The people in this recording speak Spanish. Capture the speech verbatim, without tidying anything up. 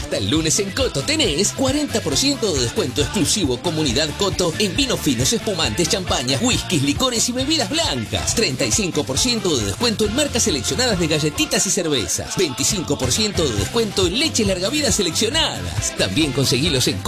Hasta el lunes en Coto tenés cuarenta por ciento de descuento exclusivo Comunidad Coto en vinos finos, espumantes, champañas, whiskies, licores y bebidas blancas. treinta y cinco por ciento de descuento en marcas seleccionadas de galletitas y cervezas. veinticinco por ciento de descuento en leches larga vida seleccionadas. También conseguilos en